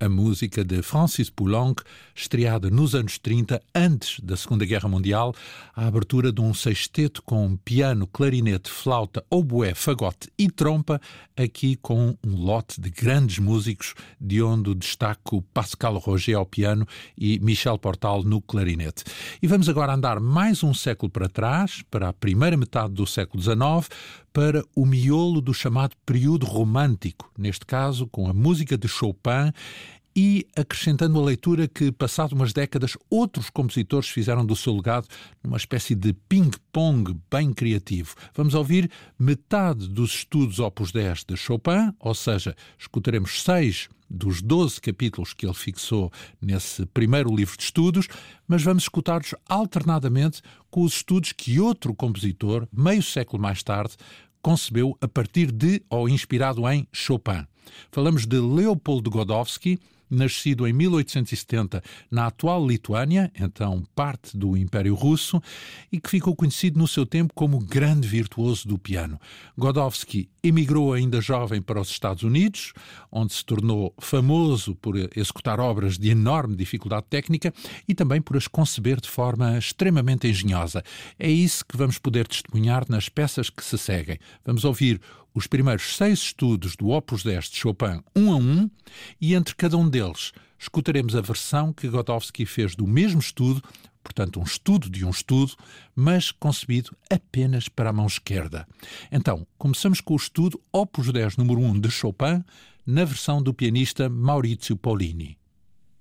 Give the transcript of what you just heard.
a música de Francis Poulenc, estreada nos anos 30, antes da Segunda Guerra Mundial, a abertura de um sexteto com piano, clarinete, flauta, oboé, fagote e trompa, aqui com um lote de grandes músicos, de onde destaco Pascal Roger ao piano e Michel Portal no clarinete. E vamos agora andar mais um século para trás, para a primeira metade do século XIX, para o miolo do chamado período romântico, neste caso com a música de Chopin, e acrescentando a leitura que, passado umas décadas, outros compositores fizeram do seu legado numa espécie de ping-pong bem criativo. Vamos ouvir metade dos estudos Opus 10 de Chopin, ou seja, escutaremos 6 dos 12 capítulos que ele fixou nesse primeiro livro de estudos, mas vamos escutar-los alternadamente com os estudos que outro compositor, meio século mais tarde, concebeu a partir de ou inspirado em Chopin. Falamos de Leopold Godowsky, nascido em 1870 na atual Lituânia, então parte do Império Russo, e que ficou conhecido no seu tempo como grande virtuoso do piano. Godowsky emigrou ainda jovem para os Estados Unidos, onde se tornou famoso por executar obras de enorme dificuldade técnica e também por as conceber de forma extremamente engenhosa. É isso que vamos poder testemunhar nas peças que se seguem. Vamos ouvir os primeiros 6 estudos do Opus 10 de Chopin, um a um, e entre cada um deles escutaremos a versão que Godowsky fez do mesmo estudo, portanto um estudo de um estudo, mas concebido apenas para a mão esquerda. Então, começamos com o estudo Opus 10 número 1 de Chopin, na versão do pianista Maurizio Pollini.